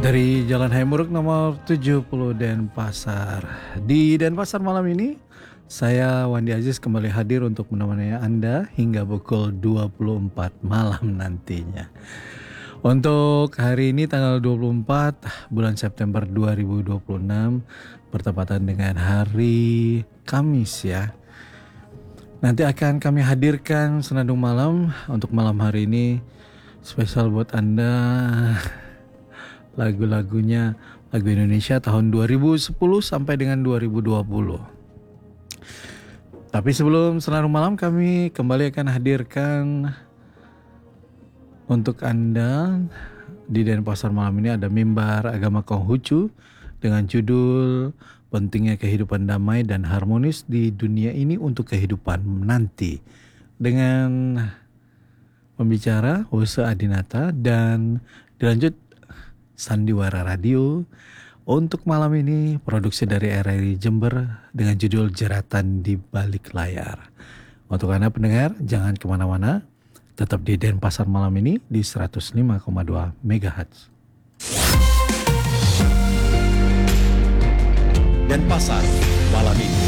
Dari Jalan Hayamuruk nomor 70 Denpasar. Di Denpasar malam ini, saya Wandi Aziz kembali hadir untuk menemani Anda hingga pukul 24 malam nantinya. Untuk hari ini tanggal 24 bulan September 2026 bertepatan dengan hari Kamis ya. Nanti akan kami hadirkan senandung malam untuk malam hari ini spesial buat Anda. Lagu-lagunya lagu Indonesia tahun 2010 sampai dengan 2020. Tapi sebelum senandung malam kami kembali akan hadirkan untuk Anda di Denpasar malam ini ada mimbar agama Konghucu dengan judul Pentingnya Kehidupan Damai dan Harmonis di Dunia Ini untuk Kehidupan Nanti dengan pembicara Hose Adinata dan dilanjut Sandiwara Radio. Untuk malam ini produksi dari RRI Jember dengan judul Jeratan di Balik Layar. Untuk Anda pendengar jangan kemana-mana, tetap di Denpasar malam ini di 105,2 MHz. Denpasar malam ini.